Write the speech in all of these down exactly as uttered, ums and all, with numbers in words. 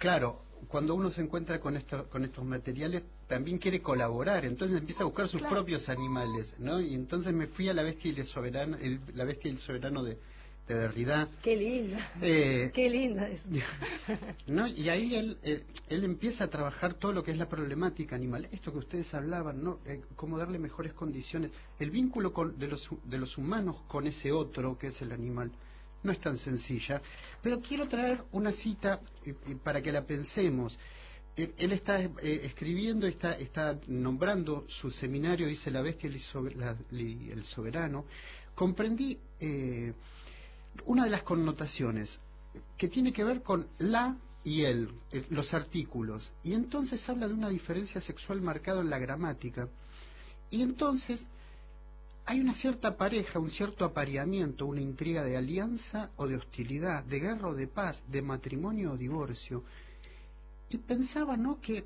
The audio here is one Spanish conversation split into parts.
claro, cuando uno se encuentra con esto, con estos materiales, también quiere colaborar, entonces empieza a buscar sus claro. propios animales, ¿no? Y entonces me fui a La bestia y el soberano, el, la bestia y el soberano de, de Derrida. Qué lindo, eh, qué lindo eso. ¿No? Y ahí él, él, él empieza a trabajar todo lo que es la problemática animal, esto que ustedes hablaban, ¿no? Eh, cómo darle mejores condiciones, el vínculo con, de, los, de los humanos con ese otro que es el animal. No es tan sencilla, pero quiero traer una cita eh, eh, para que la pensemos. Él, él está eh, escribiendo, está, está nombrando su seminario, dice La bestia y el, sober, la, el soberano. Comprendí eh, una de las connotaciones que tiene que ver con la y el, eh, los artículos, y entonces habla de una diferencia sexual marcada en la gramática, y entonces hay una cierta pareja, un cierto apareamiento, una intriga de alianza o de hostilidad, de guerra o de paz, de matrimonio o divorcio. Y pensaba, ¿no?, que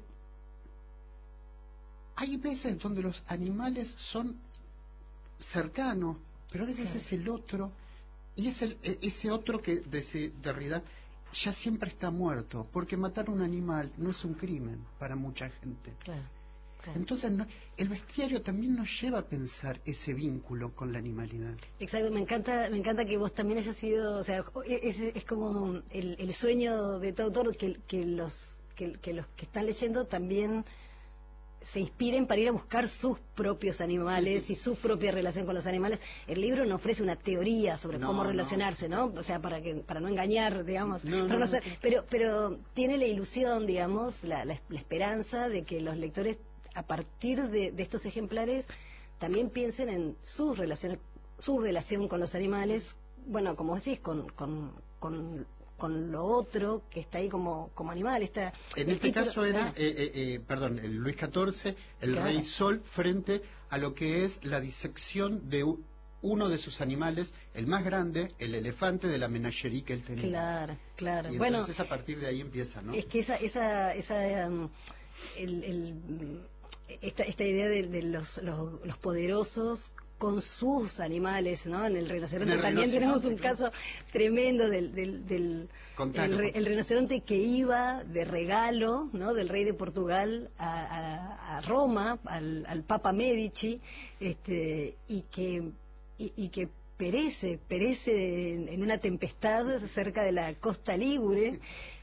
hay veces donde los animales son cercanos, pero a veces sí. es el otro, y es el, ese otro que de Derrida ya siempre está muerto, porque matar a un animal no es un crimen para mucha gente. Claro. Claro. Entonces no, el bestiario también nos lleva a pensar ese vínculo con la animalidad. Exacto, me encanta, me encanta que vos también hayas sido, o sea, es, es como el, el sueño de todo autor, que, que los que, que los que están leyendo también se inspiren para ir a buscar sus propios animales y su propia relación con los animales. El libro no ofrece una teoría sobre no, cómo relacionarse, ¿no? ¿no? O sea, para que para no engañar, digamos. No, para no, no ser, pero pero tiene la ilusión, digamos, la, la, la esperanza de que los lectores, a partir de, de estos ejemplares, también piensen en su relación, su relación con los animales, bueno, como decís, con, con, con, con lo otro que está ahí como, como animal. Está, en este título, caso era, eh, eh, eh, perdón, el Luis catorce, el claro. rey Sol, frente a lo que es la disección de uno de sus animales, el más grande, el elefante de la menagerie que él tenía. Claro, claro. Y bueno, entonces a partir de ahí empieza, ¿no? Es que esa, esa, esa um, el, el Esta, esta idea de, de los, los, los poderosos con sus animales, ¿no? En el rinoceronte en el también tenemos un claro. caso tremendo del, del, del el, el rinoceronte que iba de regalo, ¿no?, del rey de Portugal a, a, a Roma, al, al Papa Medici, este, y que y, y que perece, perece en, en una tempestad cerca de la costa Ligure.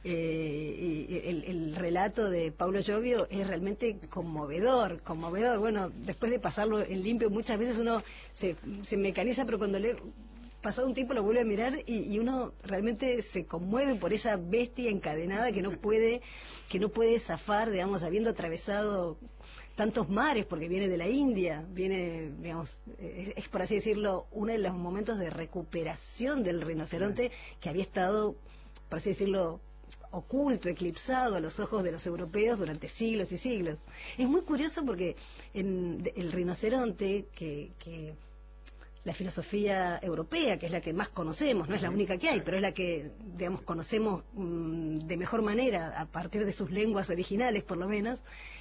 Eh, y el, el relato de Paulo Giovio es realmente conmovedor, conmovedor. Bueno, después de pasarlo en limpio, muchas veces uno se, se mecaniza, pero cuando le pasado un tiempo lo vuelve a mirar y, y uno realmente se conmueve por esa bestia encadenada que no puede, que no puede zafar, digamos, habiendo atravesado tantos mares, porque viene de la India, viene, digamos, es, es por así decirlo, uno de los momentos de recuperación del rinoceronte que había estado, por así decirlo, oculto, eclipsado a los ojos de los europeos durante siglos y siglos. Es muy curioso porque en el rinoceronte, que, que la filosofía europea, que es la que más conocemos, no es la única que hay, pero es la que, digamos, conocemos mmm, de mejor manera a partir de sus lenguas originales, por lo menos,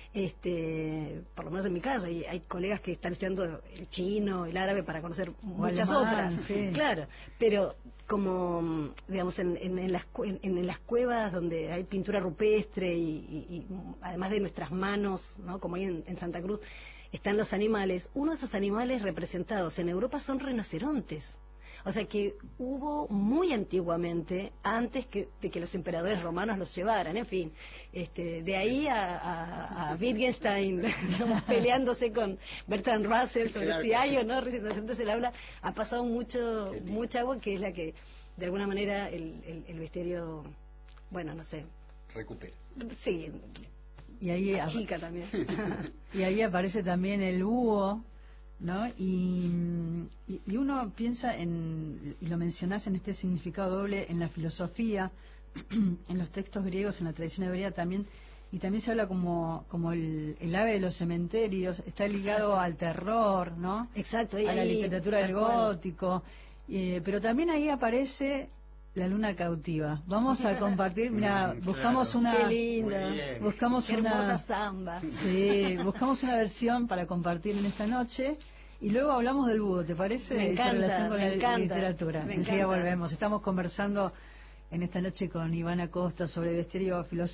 este, por lo menos en mi caso, hay, hay colegas que están estudiando el chino, el árabe para conocer muchas alemán, otras, sí. Claro, pero como, digamos, en, en, en, las, en, en las cuevas donde hay pintura rupestre y, y, y además de nuestras manos, ¿no?, como hay en, en Santa Cruz, están los animales. Uno de esos animales representados en Europa son rinocerontes. O sea que hubo muy antiguamente, antes que, de que los emperadores romanos los llevaran, en fin, este, de ahí a, a, a Wittgenstein digamos, peleándose con Bertrand Russell sobre claro, si hay o no rinocerontes en el habla, ha pasado mucho mucha agua, que es la que de alguna manera el, el, el bestiario, bueno, no sé, recupera. Sí, y ahí chica también. Y ahí aparece también el búho, ¿no? Y, y, y uno piensa en, y lo mencionás en este significado doble, en la filosofía, en los textos griegos, en la tradición hebrea también, y también se habla como, como el, el ave de los cementerios, está ligado Exacto. al terror, ¿no? Exacto. Y a ahí, la literatura del cual. gótico, eh, pero también ahí aparece la luna cautiva. Vamos a compartir, mira, mm, buscamos claro. una, Qué lindo. buscamos Qué una hermosa samba. Sí, buscamos una versión para compartir en esta noche y luego hablamos del búho, ¿te parece? Me encanta, Esa relación con me la encanta, literatura. Me Enseguida encanta. volvemos. Estamos conversando en esta noche con Ivana Costa sobre bestiario filosófico.